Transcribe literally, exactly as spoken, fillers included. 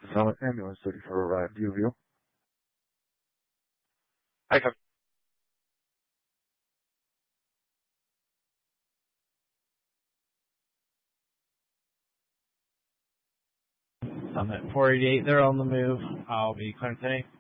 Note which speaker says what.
Speaker 1: Summit Ambulance looking for a ride. Do you view?
Speaker 2: I have.
Speaker 3: Summit four eighty-eight, they're on the move. I'll be clearing today.